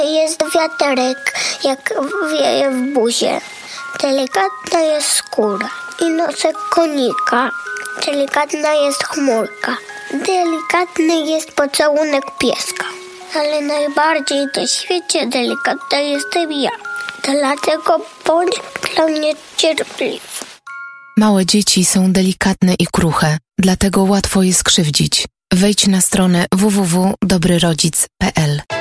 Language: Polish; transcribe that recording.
Jest wiaterek, jak wieje w buzie. Delikatna jest skóra i nosek konika. Delikatna jest chmurka. Delikatny jest pocałunek pieska. Ale najbardziej na świecie delikatna jestem ja. Dlatego bądź dla mnie cierpliwy. Małe dzieci są delikatne i kruche, dlatego łatwo je skrzywdzić. Wejdź na stronę www.dobryrodzic.pl.